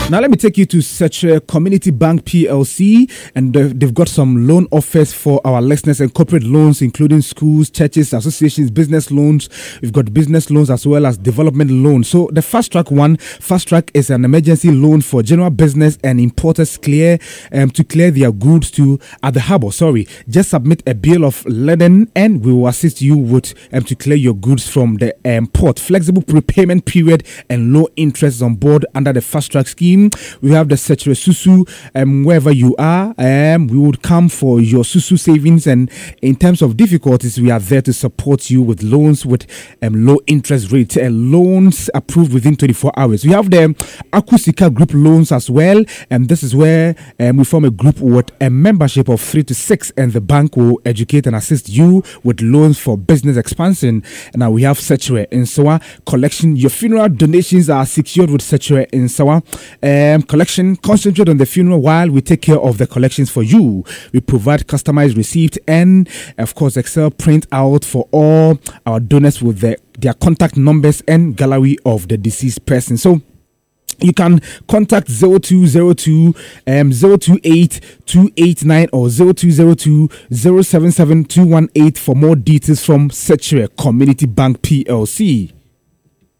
Now let me take you to such a Community Bank PLC, and they've got some loan offers for our listeners and corporate loans, including schools, churches, associations, business loans. We've got business loans as well as development loans. So the Fast Track is an emergency loan for general business and importers to clear their goods at the harbor. Just submit a bill of lading and we will assist you with to clear your goods from the port. Flexible prepayment period and low interest on board under the Fast Track scheme. We have the Sechere Susu, wherever you are, we would come for your Susu savings, and in terms of difficulties, we are there to support you with loans with low interest rates, loans approved within 24 hours. We have the Akusika group loans as well, and this is where we form a group with a membership of 3 to 6, and the bank will educate and assist you with loans for business expansion. And now we have Sechere Nsawa collection. Your funeral donations are secured with Sechere Nsawa. Collection, concentrate on the funeral while we take care of the collections for you. We provide customized receipt and of course Excel print out for all our donors with their contact numbers and gallery of the deceased person. So you can contact 0202 028 289 or 0202 077 218 for more details from Sechere Community Bank PLC.